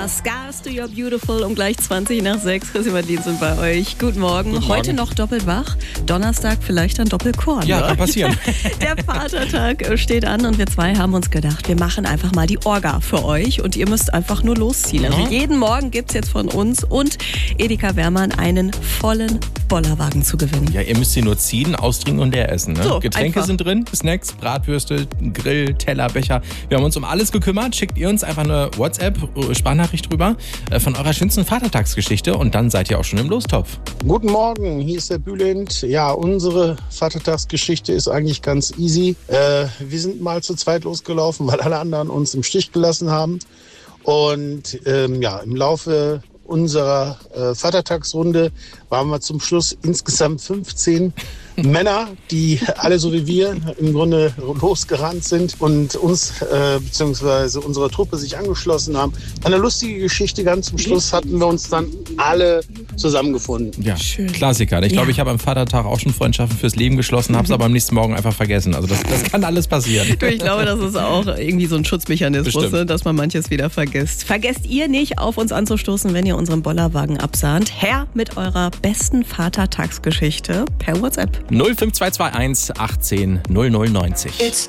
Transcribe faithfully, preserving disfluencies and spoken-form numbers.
Madonna, Scars to Your Beautiful, um gleich zwanzig nach sechs. Chrissy Martin sind bei euch. Guten Morgen. Guten Morgen. Heute noch doppelt wach, Donnerstag vielleicht dann Doppelkorn. Ja, oder? kann passieren. Der Vatertag steht an und wir zwei haben uns gedacht, wir machen einfach mal die Orga für euch und ihr müsst einfach nur losziehen. Also Mhm. jeden Morgen gibt es jetzt von uns und Edeka Wehrmann einen vollen Bollerwagen zu gewinnen. Ja, ihr müsst sie nur ziehen, austrinken und leer essen. Ne? So, Getränke einfach. sind drin, Snacks, Bratwürste, Grill, Teller, Becher. Wir haben uns um alles gekümmert. Schickt ihr uns einfach eine WhatsApp-Sprachnachricht drüber äh, von eurer schönsten Vatertagsgeschichte und dann seid ihr auch schon im Lostopf. Guten Morgen, hier ist der Bülent. Ja, unsere Vatertagsgeschichte ist eigentlich ganz easy. Äh, wir sind mal zu zweit losgelaufen, weil alle anderen uns im Stich gelassen haben. Und ähm, ja, im Laufe unserer äh, Vatertagsrunde waren wir zum Schluss insgesamt fünfzehn Männer, die alle so wie wir im Grunde losgerannt sind und uns äh, bzw. unsere Truppe sich angeschlossen haben. Eine lustige Geschichte, ganz zum Schluss hatten wir uns dann alle zusammengefunden. Ja, Schön. Klassiker. Ich glaube, Ja. ich habe am Vatertag auch schon Freundschaften fürs Leben geschlossen, habe es aber am nächsten Morgen einfach vergessen. Also das, das kann alles passieren. Du, ich glaube, das ist auch irgendwie so ein Schutzmechanismus, Bestimmt. ne, dass man manches wieder vergisst. Vergesst ihr nicht, auf uns anzustoßen, wenn ihr unseren Bollerwagen absahnt. Her mit eurer besten Vatertagsgeschichte per WhatsApp. null fünf zwei zwei eins achtzehn null null neunzig.